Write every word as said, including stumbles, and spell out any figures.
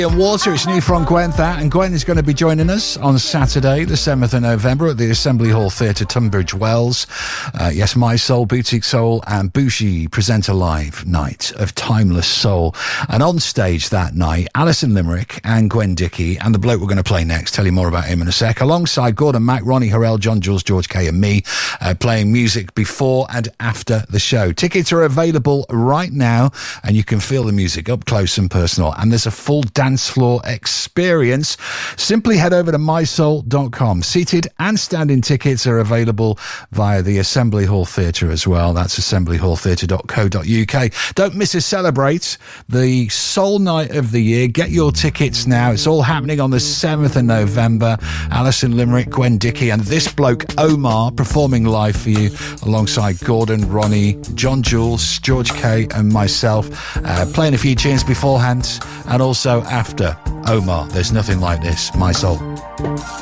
And Water, it's new from Gwen that, and Gwen is going to be joining us on Saturday, the seventh of November at the Assembly Hall Theatre, Tunbridge Wells. Uh, yes, My Soul, Boutique Soul and Bushi present a live night of timeless soul. And on stage that night, Alison Limerick and Gwen Dickie and the bloke we're going to play next, tell you more about him in a sec, alongside Gordon Mack, Ronnie Harrell, John Jules, George Kay and me, uh, playing music before and after the show. Tickets are available right now and you can feel the music up close and personal. And there's a full dance floor experience. Simply head over to my soul dot com. Seated and standing tickets are available via the Assembly Hall Theatre as well. That's assembly hall theatre dot co dot uk. Don't miss us celebrate the Soul Night of the year. Get your tickets now. It's all happening on the seventh of November. Alison Limerick, Gwen Dickie and this bloke Omar performing live for you alongside Gordon, Ronnie, John Jules, George Kay and myself, uh, playing a few tunes beforehand and also after Omar. There's nothing like this. My Soul.